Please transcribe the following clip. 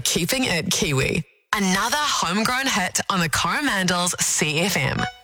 keeping it Kiwi. Another homegrown hit on the Coromandels CFM.